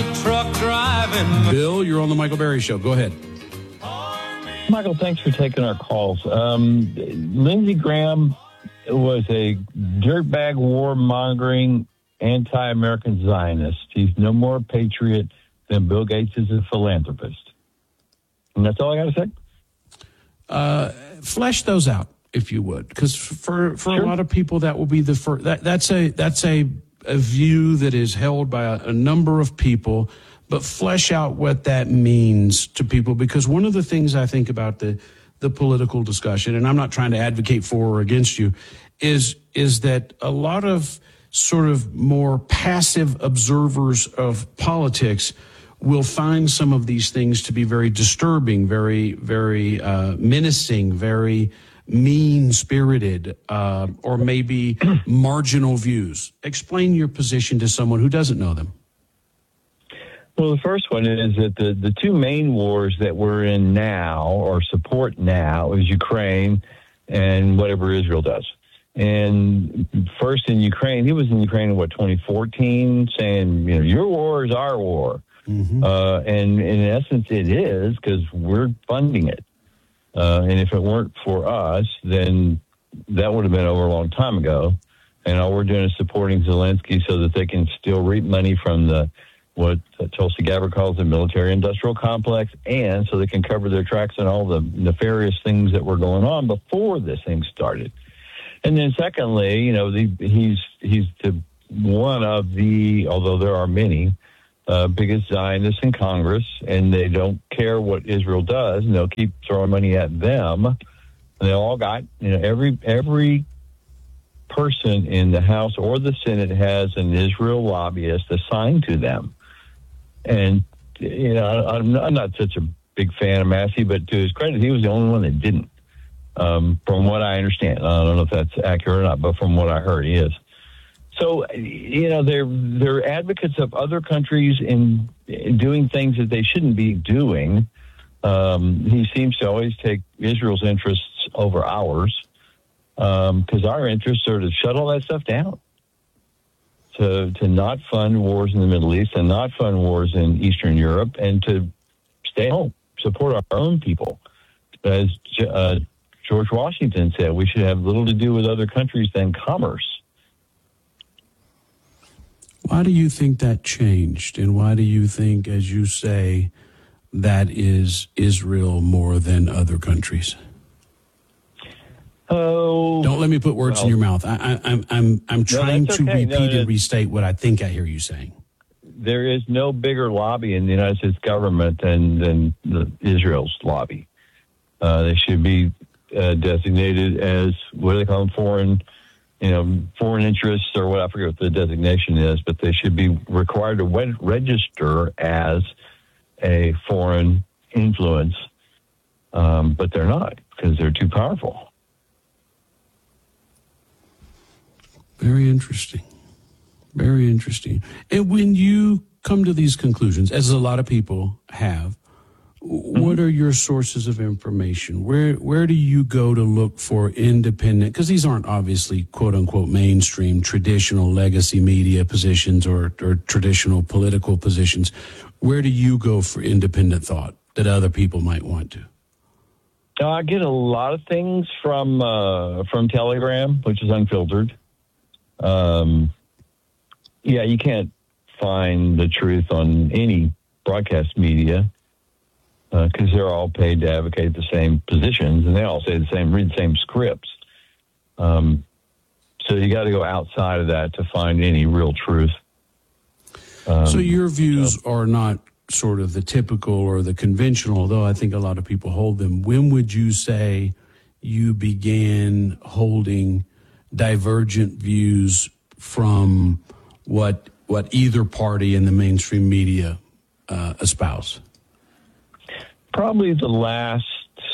a truck driving. Bill, you're on the Michael Berry Show. Go ahead. Michael, thanks for taking our calls. Lindsey Graham was a dirtbag, warmongering, anti-American Zionist. He's no more patriot than Bill Gates is a philanthropist. And that's all I got to say. Flesh those out, if you would, because for sure. A lot of people that will be the first. That's a view that is held by a number of people. But flesh out what that means to people, because one of the things I think about the political discussion, and I'm not trying to advocate for or against you, is that a lot of sort of more passive observers of politics will find some of these things to be very disturbing, very, very menacing, very mean-spirited, or maybe marginal views. Explain your position to someone who doesn't know them. Well, the first one is that the two main wars that we're in now, or support now, is Ukraine and whatever Israel does. And first in Ukraine, he was in Ukraine in, 2014, saying, your war is our war. Mm-hmm. And in essence, it is, because we're funding it. And if it weren't for us, then that would have been over a long time ago. And all we're doing is supporting Zelensky so that they can still reap money from what Tulsi Gabbard calls the military-industrial complex, and so they can cover their tracks on all the nefarious things that were going on before this thing started. And then secondly, he's one of the, although there are many, biggest Zionists in Congress, and they don't care what Israel does, and they'll keep throwing money at them. And they all got, every person in the House or the Senate has an Israel lobbyist assigned to them. And, I'm not such a big fan of Massey, but to his credit, he was the only one that didn't, from what I understand. I don't know if that's accurate or not, but from what I heard, he is. So, they're advocates of other countries in doing things that they shouldn't be doing. He seems to always take Israel's interests over ours, because our interests are to shut all that stuff down. To not fund wars in the Middle East and not fund wars in Eastern Europe, and to stay home, support our own people. As George Washington said, we should have little to do with other countries than commerce. Why do you think that changed? And why do you think, as you say, that is Israel more than other countries? Oh, don't let me put words in your mouth. I'm trying to repeat and restate what I think I hear you saying. There is no bigger lobby in the United States government than Israel's lobby. They should be designated as, what do they call them, foreign interests, or what, I forget what the designation is, but they should be required to register as a foreign influence, but they're not, because they're too powerful. Very interesting. Very interesting. And when you come to these conclusions, as a lot of people have, what are your sources of information? Where do you go to look for independent, because these aren't obviously quote unquote mainstream traditional legacy media positions or traditional political positions. Where do you go for independent thought that other people might want to? I get a lot of things from Telegram, which is unfiltered. You can't find the truth on any broadcast media because they're all paid to advocate the same positions, and they all say read the same scripts. So you got to go outside of that to find any real truth. So your views are not sort of the typical or the conventional, although I think a lot of people hold them. When would you say you began holding divergent views from what either party in the mainstream media espouse? Probably the last,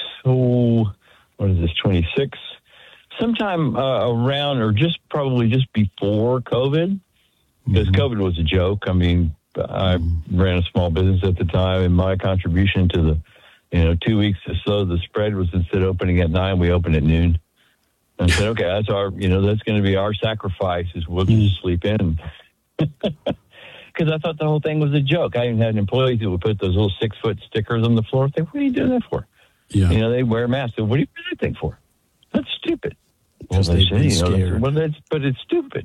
26? Sometime around, or probably just before COVID, because COVID was a joke. I mean, I ran a small business at the time, and my contribution to the 2 weeks to slow the spread was, instead of opening at 9, we opened at noon. And I said, okay, that's our, that's going to be our sacrifice, is we'll just sleep in. because I thought the whole thing was a joke. I even had employees who would put those little 6-foot stickers on the floor. I think, what are you doing that for? Yeah. They wear a mask. So what do you do that thing for? That's stupid. Because they've been scared. But it's stupid.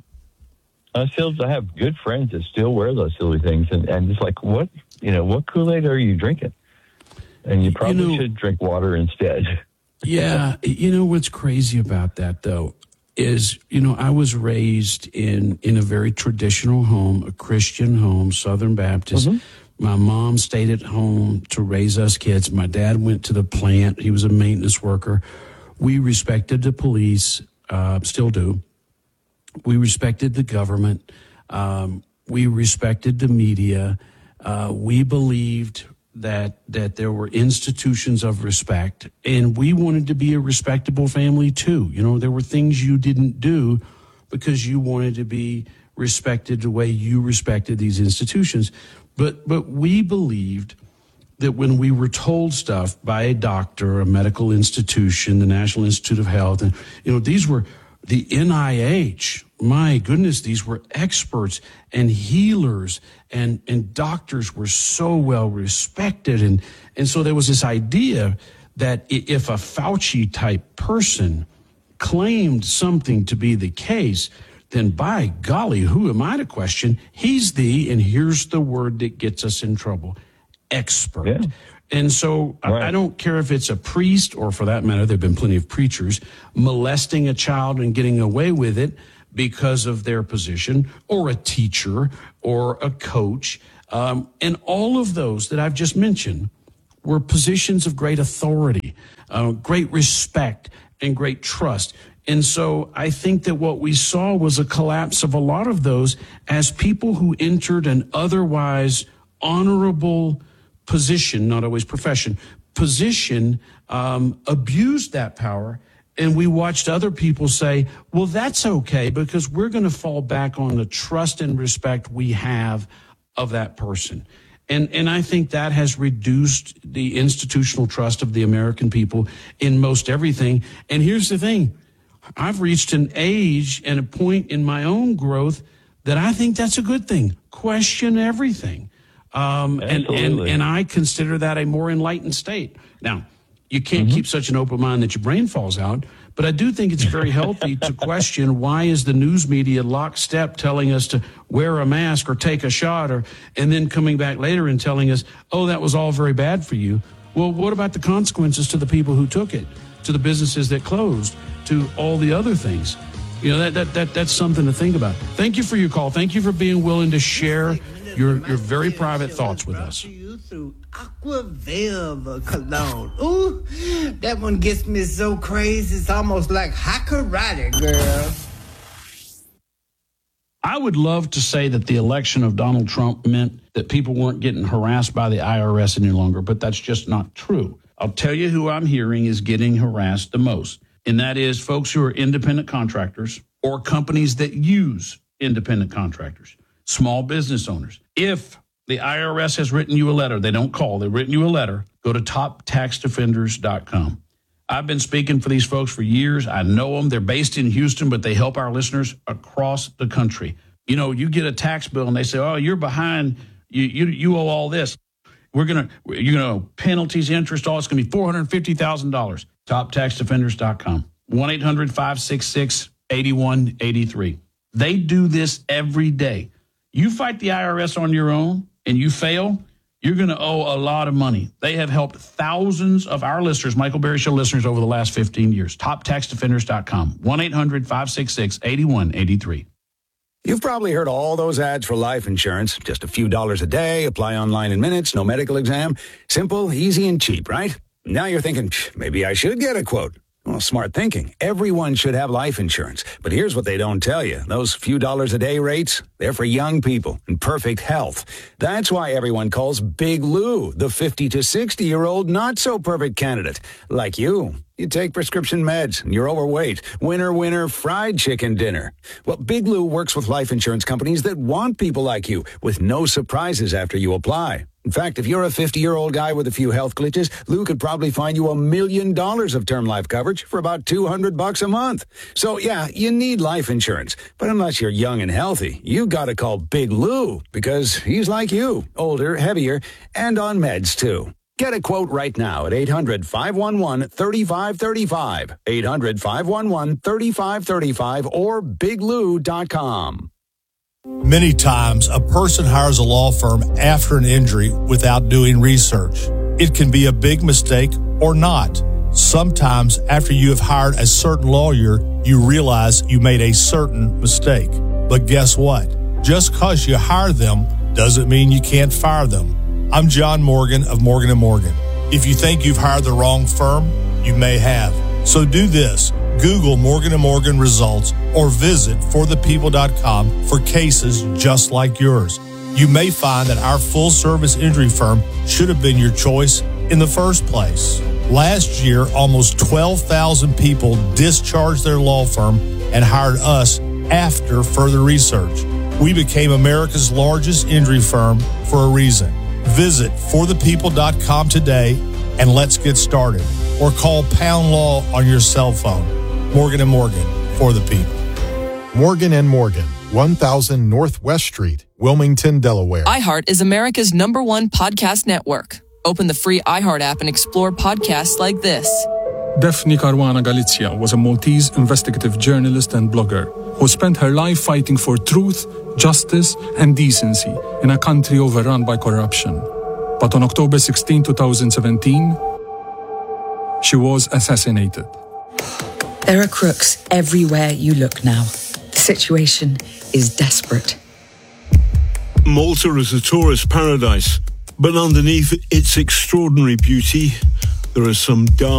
I have good friends that still wear those silly things, and it's like, what Kool-Aid are you drinking? And you probably should drink water instead. Yeah, what's crazy about that though is, I was raised in a very traditional home, a Christian home, Southern Baptist. Mm-hmm. My mom stayed at home to raise us kids. My dad went to the plant. He was a maintenance worker. We respected the police, still do. We respected the government. We respected the media. We believed that there were institutions of respect, and we wanted to be a respectable family too. There were things you didn't do because you wanted to be respected the way you respected these institutions. But we believed that when we were told stuff by a doctor, a medical institution, the National Institute of Health, and these were the NIH. My goodness, these were experts and healers, and doctors were so well respected. And so there was this idea that if a Fauci type person claimed something to be the case, then by golly, who am I to question? He's and here's the word that gets us in trouble, expert. Yeah. And so right. I don't care if it's a priest, or for that matter, there have been plenty of preachers molesting a child and getting away with it because of their position, or a teacher or a coach. And all of those that I've just mentioned were positions of great authority, great respect, and great trust. And so I think that what we saw was a collapse of a lot of those as people who entered an otherwise honorable position, not always profession, position, abused that power. And we watched other people say, well, that's okay, because we're going to fall back on the trust and respect we have of that person. And I think that has reduced the institutional trust of the American people in most everything. And here's the thing. I've reached an age and a point in my own growth that I think that's a good thing. Question everything. And I consider that a more enlightened state. Now, you can't keep such an open mind that your brain falls out, but I do think it's very healthy to question, why is the news media lockstep telling us to wear a mask or take a shot, and then coming back later and telling us, oh, that was all very bad for you. Well, what about the consequences to the people who took it, to the businesses that closed, to all the other things? That's something to think about. Thank you for your call. Thank you for being willing to share your very private thoughts with us. Through Aquavelva cologne. Ooh, that one gets me so crazy. It's almost like hot karate, girl. I would love to say that the election of Donald Trump meant that people weren't getting harassed by the IRS any longer, but that's just not true. I'll tell you who I'm hearing is getting harassed the most, and that is folks who are independent contractors or companies that use independent contractors, small business owners. If the IRS has written you a letter, they don't call, they've written you a letter, go to toptaxdefenders.com. I've been speaking for these folks for years. I know them. They're based in Houston, but they help our listeners across the country. You get a tax bill and they say, oh, you're behind. You owe all this. Penalties, interest, all it's going to be $450,000. Toptaxdefenders.com. 1-800-566-8183. They do this every day. You fight the IRS on your own and you fail, you're going to owe a lot of money. They have helped thousands of our listeners, Michael Berry Show listeners, over the last 15 years. TopTaxDefenders.com. 1-800-566-8183. You've probably heard all those ads for life insurance. Just a few dollars a day, apply online in minutes, no medical exam. Simple, easy, and cheap, right? Now you're thinking, maybe I should get a quote. Well, smart thinking. Everyone should have life insurance. But here's what they don't tell you. Those few dollars a day rates, they're for young people in perfect health. That's why everyone calls Big Lou the 50 to 60-year-old not-so-perfect candidate. Like you. You take prescription meds, and you're overweight. Winner, fried chicken dinner. Well, Big Lou works with life insurance companies that want people like you with no surprises after you apply. In fact, if you're a 50-year-old guy with a few health glitches, Lou could probably find you $1 million of term life coverage for about $200 a month. So, yeah, you need life insurance. But unless you're young and healthy, you got to call Big Lou, because he's like you, older, heavier, and on meds, too. Get a quote right now at 800-511-3535, 800-511-3535, or biglou.com. Many times, a person hires a law firm after an injury without doing research. It can be a big mistake or not. Sometimes, after you have hired a certain lawyer, you realize you made a certain mistake. But guess what? Just because you hire them doesn't mean you can't fire them. I'm John Morgan of Morgan & Morgan. If you think you've hired the wrong firm, you may have. So do this. Google Morgan & Morgan results or visit forthepeople.com for cases just like yours. You may find that our full-service injury firm should have been your choice in the first place. Last year, almost 12,000 people discharged their law firm and hired us after further research. We became America's largest injury firm for a reason. Visit forthepeople.com today and let's get started. Or call Pound Law on your cell phone. Morgan & Morgan, for the people. Morgan & Morgan, 1000 Northwest Street, Wilmington, Delaware. iHeart is America's #1 podcast network. Open the free iHeart app and explore podcasts like this. Daphne Caruana Galizia was a Maltese investigative journalist and blogger who spent her life fighting for truth, justice, and decency in a country overrun by corruption. But on October 16, 2017, she was assassinated. There are crooks everywhere you look now. The situation is desperate. Malta is a tourist paradise, but underneath its extraordinary beauty, there are some dark